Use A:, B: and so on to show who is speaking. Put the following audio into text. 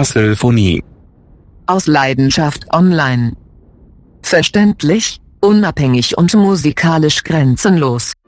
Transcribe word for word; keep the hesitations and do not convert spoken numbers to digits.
A: Castlephonie.
B: Aus Leidenschaft online. Verständlich, unabhängig und musikalisch grenzenlos.